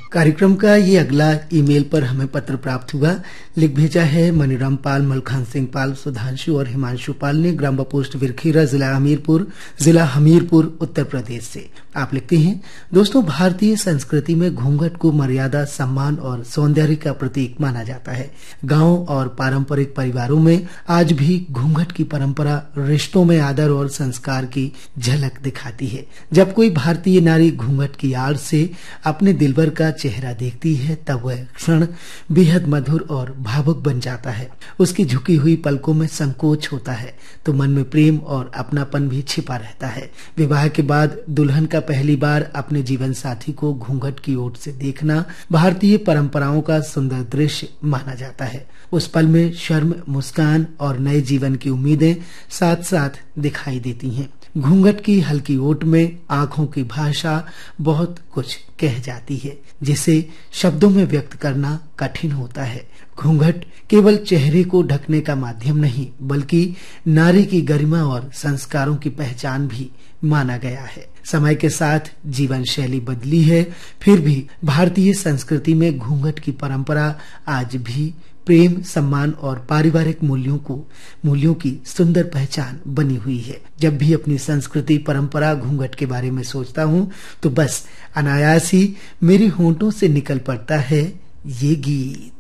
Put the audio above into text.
कार्यक्रम का ये अगला ईमेल पर हमें पत्र प्राप्त हुआ। लिख भेजा है मनीराम पाल, मलखान सिंह पाल, सुधांशु और हिमांशु पाल ने, ग्राम पोस्ट विरखीरा, जिला हमीरपुर उत्तर प्रदेश से। आप लिखते हैं, दोस्तों, भारतीय संस्कृति में घूंघट को मर्यादा, सम्मान और सौंदर्य का प्रतीक माना जाता है। गांव और पारंपरिक परिवारों में आज भी घूंघट की परंपरा रिश्तों में आदर और संस्कार की झलक दिखाती है। जब कोई भारतीय नारी घूंघट की आड़ से अपने दिलबर का चेहरा देखती है, तब वह क्षण बेहद मधुर और भावुक बन जाता है। उसकी झुकी हुई पलकों में संकोच होता है तो मन में प्रेम और अपनापन भी छिपा रहता है। विवाह के बाद दुल्हन का पहली बार अपने जीवन साथी को घूंघट की ओर से देखना भारतीय परंपराओं का सुंदर दृश्य माना जाता है। उस पल में शर्म, मुस्कान और नए जीवन की उम्मीदें साथ साथ दिखाई देती हैं। घूंघट की हल्की ओट में आंखों की भाषा बहुत कुछ कह जाती है, जिसे शब्दों में व्यक्त करना कठिन होता है। घूंघट केवल चेहरे को ढकने का माध्यम नहीं, बल्कि नारी की गरिमा और संस्कारों की पहचान भी माना गया है। समय के साथ जीवन शैली बदली है, फिर भी भारतीय संस्कृति में घूंघट की परंपरा आज भी प्रेम, सम्मान और पारिवारिक मूल्यों की सुंदर पहचान बनी हुई है। जब भी अपनी संस्कृति, परंपरा, घूंघट के बारे में सोचता हूँ तो बस अनायास ही मेरे होंठों से निकल पड़ता है ये गीत।